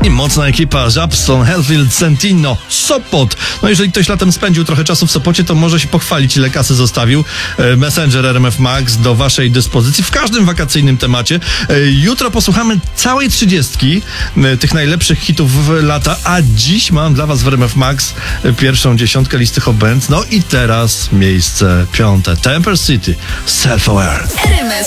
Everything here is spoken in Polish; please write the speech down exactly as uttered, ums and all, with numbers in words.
Mocna ekipa, Żabson, Hellfield, Sentino, Sopot. No jeżeli ktoś latem spędził trochę czasu w Sopocie, to może się pochwalić, ile kasy zostawił. Messenger R M F Max do waszej dyspozycji w każdym wakacyjnym temacie. Jutro posłuchamy całej trzydziestki tych najlepszych hitów lata, a dziś mam dla was w R M F Max pierwszą dziesiątkę listy Hot Bands. No i teraz miejsce piąte. Temper City, Self-Aware. R M F